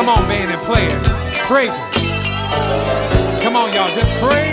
Come on, band, and play it. Praise him. Come on, y'all, just praise.